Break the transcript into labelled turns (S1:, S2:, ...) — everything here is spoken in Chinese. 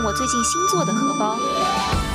S1: 我最近新做的荷包。